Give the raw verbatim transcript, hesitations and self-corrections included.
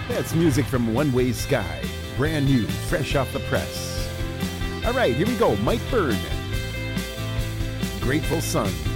That's music from One Way Sky. Brand new, fresh off the press. All right, here we go. Mike Bird. Grateful Sun.